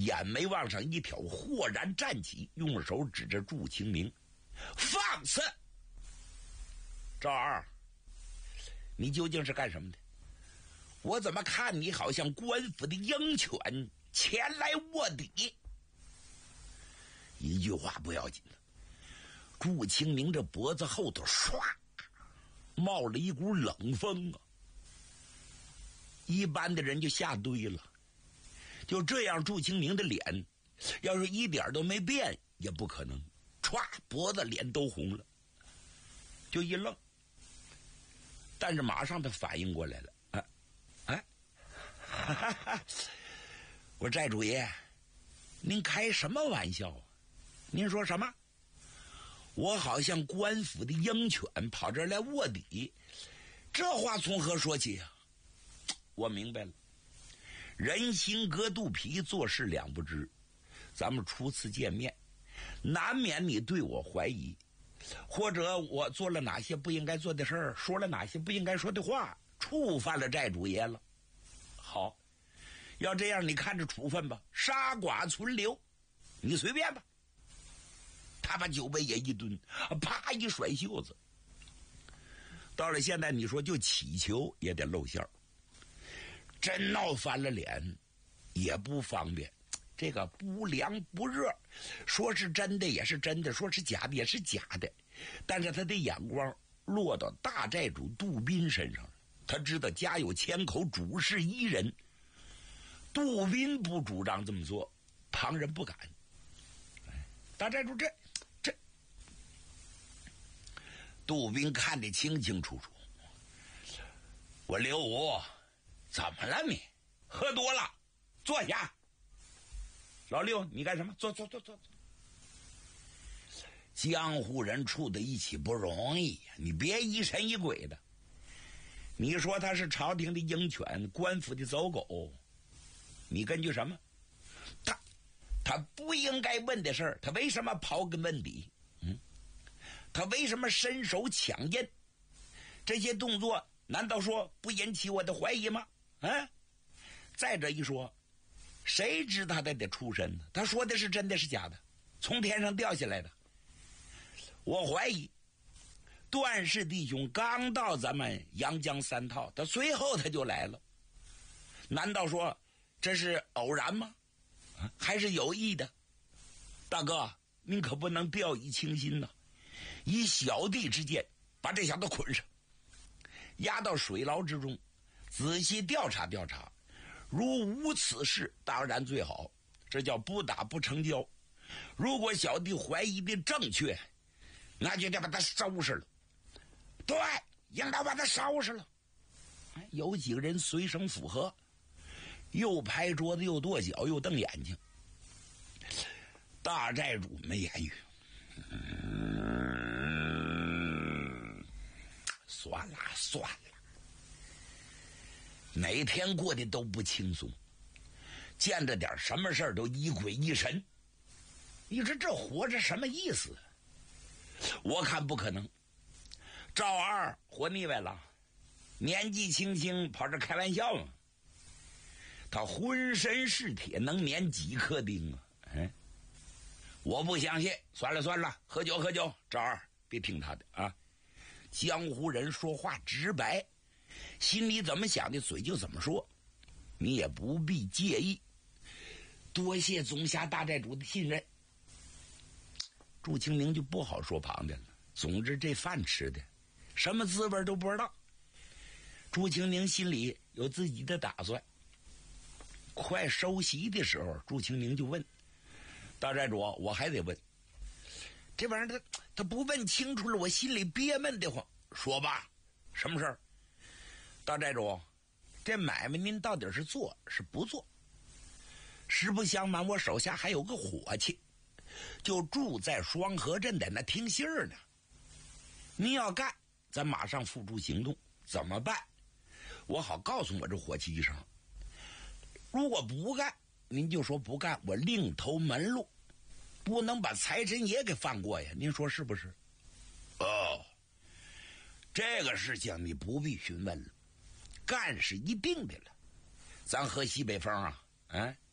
眼眉往上一挑，豁然站起，用手指着祝清明：“放肆！赵二，你究竟是干什么的？我怎么看你好像官府的鹰犬前来卧底？”一句话不要紧了，祝清明这脖子后头唰冒了一股冷风啊！一般的人就吓堆了。就这样，祝清明的脸要是一点都没变也不可能，歘，脖子脸都红了，就一愣。但是马上他反应过来了，我说寨主爷，您开什么玩笑啊？您说什么？我好像官府的鹰犬跑这儿来卧底，这话从何说起啊？我明白了，人心隔肚皮，做事两不知。咱们初次见面，难免你对我怀疑，或者我做了哪些不应该做的事儿，说了哪些不应该说的话，触犯了寨主爷了。好，要这样，你看着处分吧，杀剐存留，你随便吧。他把酒杯也一蹲，啪一甩袖子。到了现在，你说就祈求也得露馅儿，真闹翻了脸也不方便。这个不凉不热，说是真的也是真的，说是假的也是假的。但是他的眼光落到大寨主杜宾身上了，他知道家有千口，主事一人。杜宾不主张这么做，旁人不敢。大寨主这杜宾看得清清楚楚。我刘武，怎么了你？喝多了，坐下。老六，你干什么？坐。江湖人处在一起不容易呀，你别疑神疑鬼的。你说他是朝廷的鹰犬，官府的走狗，你根据什么？他不应该问的事儿，他为什么刨根问底？他为什么伸手抢印？这些动作难道说不引起我的怀疑吗？再者一说，谁知他的出身呢？他说的是真的是假的？从天上掉下来的？我怀疑段氏弟兄刚到咱们阳江三套，他随后他就来了。难道说这是偶然吗？还是有意的？大哥，您可不能掉以轻心呐！以小弟之见，把这小子捆上，押到水牢之中，仔细调查调查。如无此事，当然最好，这叫不打不成交。如果小弟怀疑的正确，那就得把他收拾了。对，应该把他收拾了。有几个人随声附和，又拍桌子又跺脚又瞪眼睛。大寨主没言语。算了，哪天过得都不轻松，见着点什么事儿都疑鬼疑神。你说这活着什么意思？我看不可能。赵二活腻歪了，年纪轻轻跑这开玩笑嘛。他浑身是铁，能碾几颗钉啊！我不相信。算了，喝酒。赵二别听他的啊。江湖人说话直白，心里怎么想的嘴就怎么说，你也不必介意。多谢总辖大寨主的信任。祝清明就不好说旁的了。总之这饭吃的什么滋味都不知道。祝清明心里有自己的打算。快收席的时候，祝清明就问大寨主，我还得问这玩意儿，他不问清楚了，我心里憋闷的慌。说吧，什么事儿？大寨主，这买卖您到底是做是不做？实不相瞒，我手下还有个伙计，就住在双河镇，在那听信儿呢。您要干，咱马上付诸行动。怎么办？我好告诉我这伙计一声。如果不干，您就说不干，我另投门路，不能把财神爷给放过呀。您说是不是？这个事情你不必询问了，干是一定的了。咱喝西北风啊，